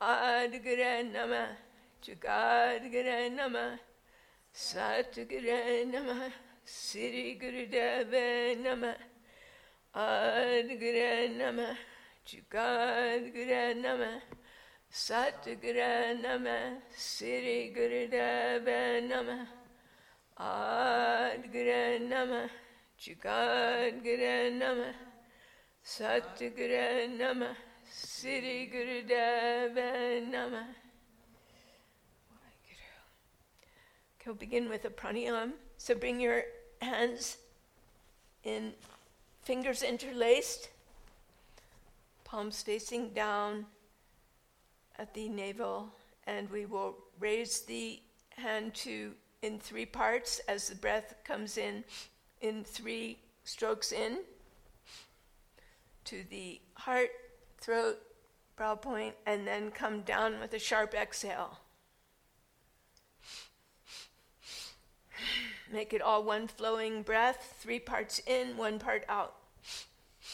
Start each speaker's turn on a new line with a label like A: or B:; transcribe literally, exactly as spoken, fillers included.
A: Adgura Namah, Jugadgura Namah, Satgura Namah, Sri Gurudeva Namah, Adgura Namah, Jugadgura Namah, Satgura Namah, Sri Gurudeva Namah, Adgura Namah, Jugadgura Namah, Satgura Namah, Sri Gurudeva Namah. Okay, we'll begin with a pranayam. So bring your hands in, fingers interlaced, palms facing down at the navel, and we will raise the hand to in three parts as the breath comes in, in three strokes in, to the heart, throat, brow point, and then come down with a sharp exhale. Make it all one flowing breath, three parts in, one part out.